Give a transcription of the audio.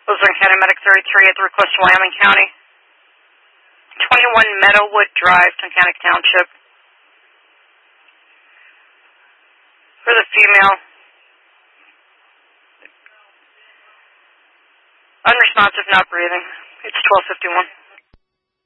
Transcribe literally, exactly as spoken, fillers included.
Luzerne County Medic thirty-three at the request of Wyoming County. twenty-one Meadowwood Drive, Tunkhannock Township. For the female. Unresponsive, not breathing. It's twelve fifty-one.